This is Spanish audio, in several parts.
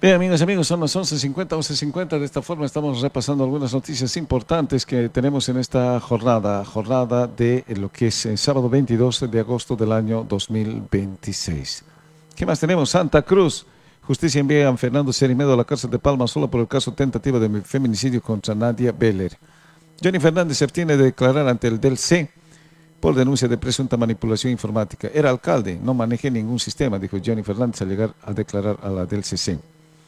Bien, amigos, son las 11:50. De esta forma estamos repasando algunas noticias importantes que tenemos en esta jornada de lo que es sábado 22 de agosto del año 2026. ¿Qué más tenemos? Santa Cruz. Justicia envía a Fernando Cerimedo a la cárcel de Palma solo por el caso tentativa de feminicidio contra Nadia Beller. Johnny Fernández se abstiene de declarar ante el DLC por denuncia de presunta manipulación informática. Era alcalde, no manejé ningún sistema, dijo Johnny Fernández al llegar a declarar a la del CC.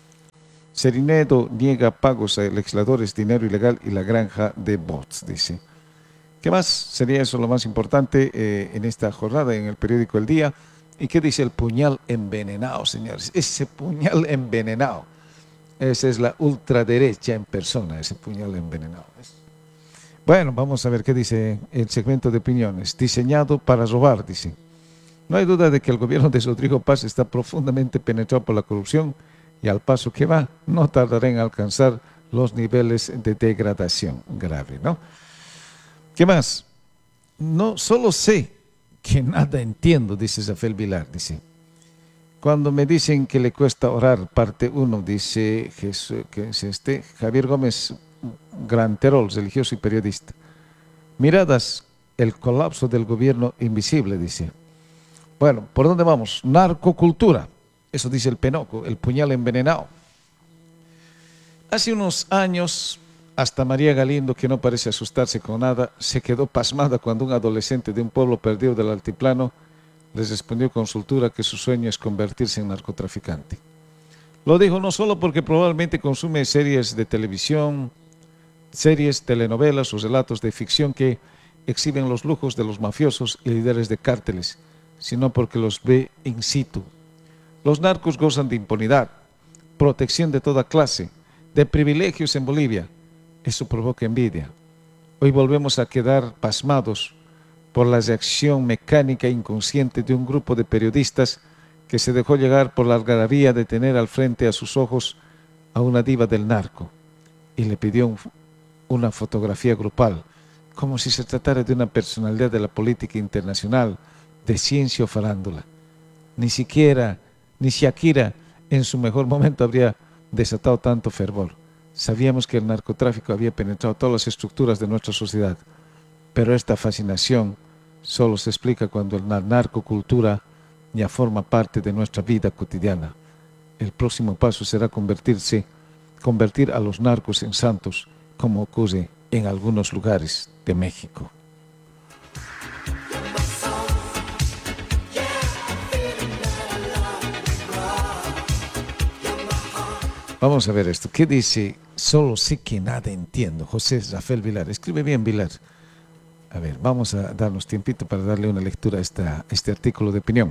Cerimedo niega pagos a legisladores, dinero ilegal y la granja de bots, dice. ¿Qué más? Sería eso lo más importante en esta jornada en el periódico El Día. ¿Y qué dice el puñal envenenado, señores? Ese puñal envenenado. Esa es la ultraderecha en persona, ese puñal envenenado. Bueno, vamos a ver qué dice el segmento de opiniones. Diseñado para robar, dice. No hay duda de que el gobierno de Rodrigo Paz está profundamente penetrado por la corrupción y al paso que va, no tardará en alcanzar los niveles de degradación grave, ¿no? ¿Qué más? No solo sé que nada entiendo, dice Rafael Vilar, dice. Cuando me dicen que le cuesta orar, parte 1, dice Jesús, que es Javier Gómez Granterol, religioso y periodista. Miradas, el colapso del gobierno invisible, dice. Bueno, ¿por dónde vamos? Narcocultura. Eso dice el Penoco, el puñal envenenado. Hace unos años, hasta María Galindo, que no parece asustarse con nada, se quedó pasmada cuando un adolescente de un pueblo perdido del altiplano les respondió con soltura que su sueño es convertirse en narcotraficante. Lo dijo no solo porque probablemente consume series de televisión, series, telenovelas o relatos de ficción que exhiben los lujos de los mafiosos y líderes de cárteles, sino porque los ve in situ. Los narcos gozan de impunidad, protección de toda clase, de privilegios en Bolivia. Eso provoca envidia. Hoy volvemos a quedar pasmados por la reacción mecánica e inconsciente de un grupo de periodistas que se dejó llegar por la algarabía de tener al frente a sus ojos a una diva del narco y le pidió una fotografía grupal, como si se tratara de una personalidad de la política internacional, de ciencia o farándula. Ni Shakira en su mejor momento habría desatado tanto fervor. Sabíamos que el narcotráfico había penetrado todas las estructuras de nuestra sociedad, pero esta fascinación solo se explica cuando la narcocultura ya forma parte de nuestra vida cotidiana. El próximo paso será convertir a los narcos en santos, como ocurre en algunos lugares de México. Vamos a ver esto. ¿Qué dice? Solo sé que nada entiendo. José Rafael Vilar. Escribe bien, Vilar. A ver, vamos a darnos tiempito para darle una lectura a este artículo de opinión.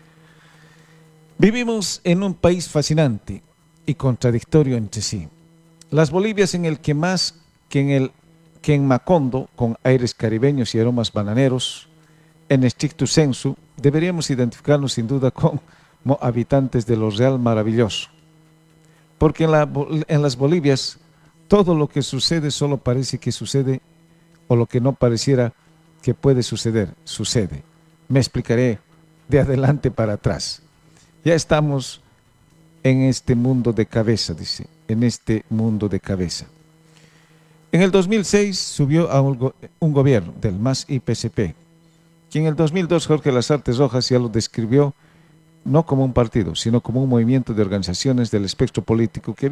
Vivimos en un país fascinante y contradictorio entre sí. Las Bolivias en el que más que en Macondo, con aires caribeños y aromas bananeros, en estricto sensu, deberíamos identificarnos sin duda como habitantes de lo real maravilloso. Porque en las Bolivias todo lo que sucede solo parece que sucede, o lo que no pareciera que puede suceder, sucede. Me explicaré de adelante para atrás. Ya estamos en este mundo de cabeza, dice, en este mundo de cabeza. En el 2006 subió a un gobierno del MAS y PSP, que en el 2002 Jorge Lasarte Rojas ya lo describió no como un partido, sino como un movimiento de organizaciones del espectro político que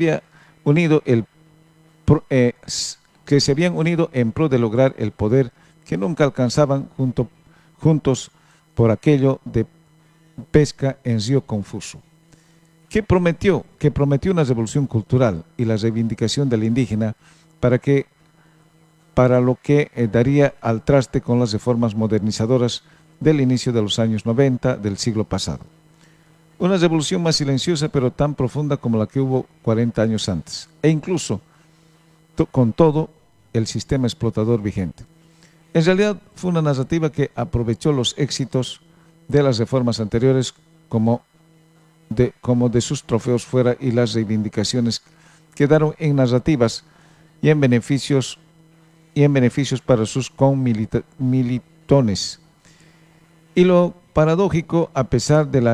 se habían unido en pro de lograr el poder que nunca alcanzaban juntos por aquello de pesca en río confuso. ¿Qué prometió? Que prometió una revolución cultural y la reivindicación del indígena para lo que daría al traste con las reformas modernizadoras del inicio de los años 90 del siglo pasado. Una revolución más silenciosa pero tan profunda como la que hubo 40 años antes, e incluso con todo el sistema explotador vigente. En realidad fue una narrativa que aprovechó los éxitos de las reformas anteriores como de sus trofeos fuera, y las reivindicaciones quedaron en narrativas y en beneficios para sus conmilitones. Y lo paradójico, a pesar de las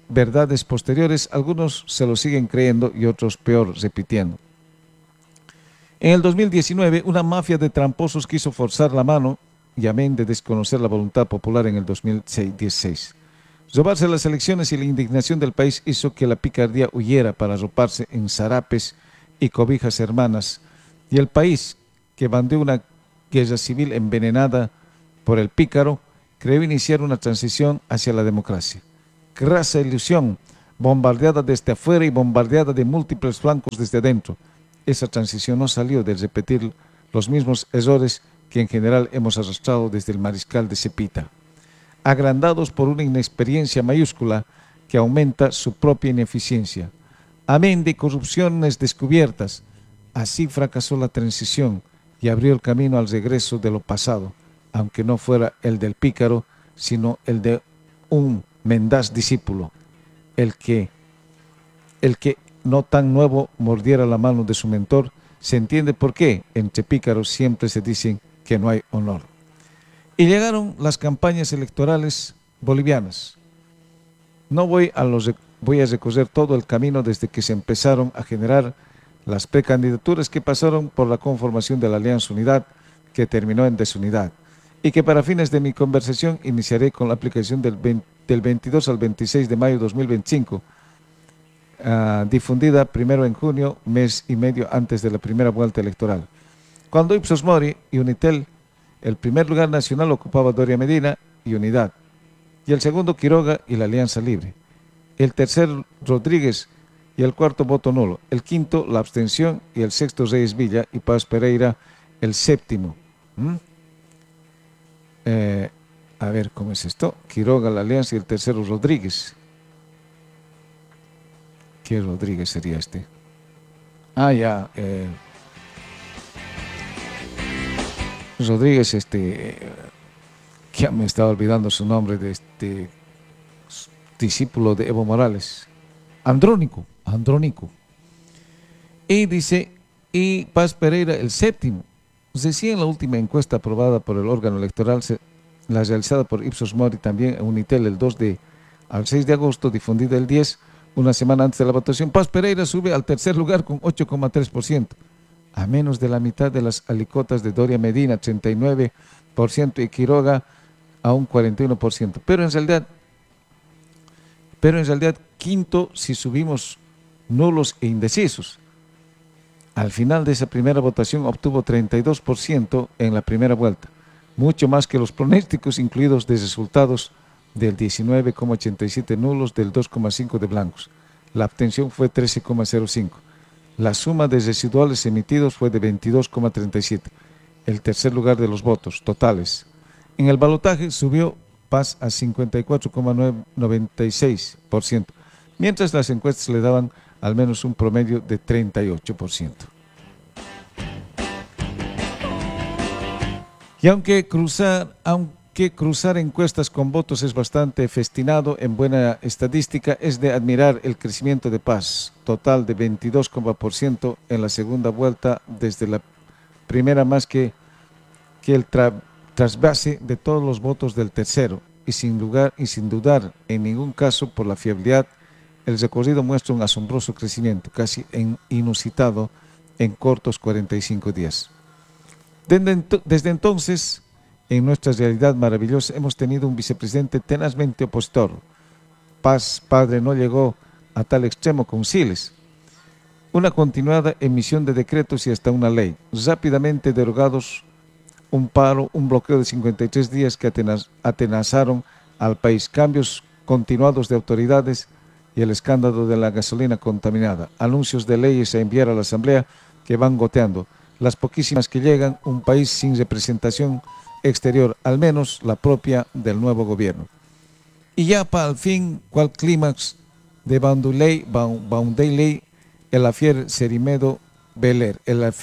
verdades posteriores, algunos se lo siguen creyendo y otros peor, repitiendo. En el 2019, una mafia de tramposos quiso forzar la mano y amén de desconocer la voluntad popular en el 2016. Robarse las elecciones y la indignación del país hizo que la picardía huyera para arroparse en zarapes y cobijas hermanas, y el país, que bandeó una guerra civil envenenada por el pícaro, creyó iniciar una transición hacia la democracia. Grasa ilusión, bombardeada desde afuera y bombardeada de múltiples flancos desde adentro. Esa transición no salió de repetir los mismos errores que en general hemos arrastrado desde el mariscal de Cepita, agrandados por una inexperiencia mayúscula que aumenta su propia ineficiencia. Amén de corrupciones descubiertas, así fracasó la transición y abrió el camino al regreso de lo pasado, aunque no fuera el del pícaro, sino el de un mendaz discípulo, el que no tan nuevo mordiera la mano de su mentor. Se entiende por qué entre pícaros siempre se dicen que no hay honor. Y llegaron las campañas electorales bolivianas. No voy a recorrer todo el camino desde que se empezaron a generar las precandidaturas que pasaron por la conformación de la Alianza Unidad, que terminó en desunidad, y que para fines de mi conversación iniciaré con la aplicación del 22 al 26 de mayo de 2025, difundida primero en junio, mes y medio antes de la primera vuelta electoral, cuando Ipsos Mori y Unitel, el primer lugar nacional ocupaba Doria Medina y Unidad, y el segundo Quiroga y la Alianza Libre, el tercer Rodríguez y el cuarto voto nulo, el quinto la abstención y el sexto Reyes Villa y Paz Pereira el séptimo. A ver cómo es esto. Quiroga, la Alianza y el tercero Rodríguez. ¿Qué Rodríguez sería este? Ya. Rodríguez, que me estaba olvidando su nombre, de este discípulo de Evo Morales. Andrónico. Y dice, y Paz Pereira el séptimo. Decía en la última encuesta aprobada por el órgano electoral, la realizada por Ipsos Mori también en Unitel el 2 al 6 de agosto, difundida el 10, una semana antes de la votación, Paz Pereira sube al tercer lugar con 8,3%, a menos de la mitad de las alicotas de Doria Medina, 39%, y Quiroga a un 41%. Pero en realidad, quinto si subimos nulos e indecisos. Al final de esa primera votación obtuvo 32% en la primera vuelta, mucho más que los pronósticos incluidos de resultados del 19,87 nulos, del 2,5 de blancos. La abstención fue 13,05. La suma de residuales emitidos fue de 22,37, el tercer lugar de los votos totales. En el balotaje subió Paz a 54,96%, mientras las encuestas le daban al menos un promedio de 38%. Y aunque cruzar encuestas con votos es bastante festinado en buena estadística, es de admirar el crecimiento de Paz, total de 22% en la segunda vuelta desde la primera, más que el trasvase de todos los votos del tercero, y sin dudar en ningún caso por la fiabilidad. El recorrido muestra un asombroso crecimiento, casi inusitado en cortos 45 días. Desde entonces, en nuestra realidad maravillosa, hemos tenido un vicepresidente tenazmente opositor. Paz Padre no llegó a tal extremo con Siles. Una continuada emisión de decretos y hasta una ley, rápidamente derogados, un bloqueo de 53 días que atenazaron al país, cambios continuados de autoridades y el escándalo de la gasolina contaminada, anuncios de leyes a enviar a la Asamblea que van goteando, las poquísimas que llegan, un país sin representación exterior, al menos la propia del nuevo gobierno. Y ya para el fin, cual clímax de Baundeiley, el afier Cerimedo Beller,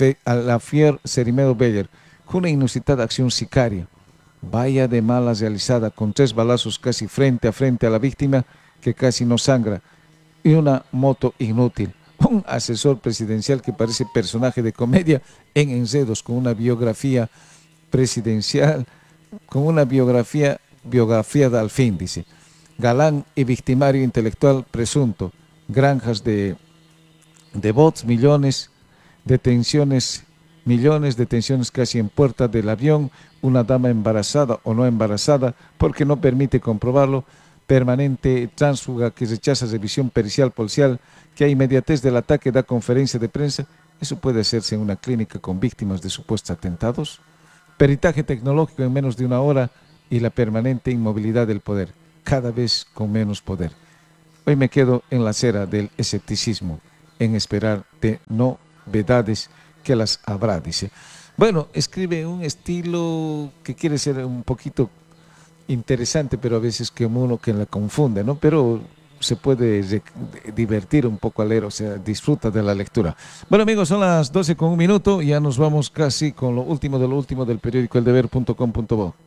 con una inusitada acción sicaria, vaya de mala realizada, con 3 balazos casi frente a frente a la víctima, que casi no sangra, y una moto inútil. Un asesor presidencial que parece personaje de comedia en enredos, con una biografía presidencial, con una biografía al fin, dice. galán y victimario intelectual presunto, granjas de bots, millones de tensiones casi en puerta del avión, una dama embarazada o no embarazada, porque no permite comprobarlo, permanente tránsfuga que rechaza revisión pericial policial, que a inmediatez del ataque da conferencia de prensa. Eso puede hacerse en una clínica con víctimas de supuestos atentados. Peritaje tecnológico en menos de una hora y la permanente inmovilidad del poder, cada vez con menos poder. Hoy me quedo en la acera del escepticismo, en esperar de novedades que las habrá, dice. Bueno, escribe un estilo que quiere ser un poquito interesante, pero a veces que uno que la confunde, ¿no? Pero se puede divertir un poco al leer, o sea, disfruta de la lectura. Bueno, amigos, son las 12 con un minuto, ya nos vamos casi con lo último del periódico eldeber.com.bo.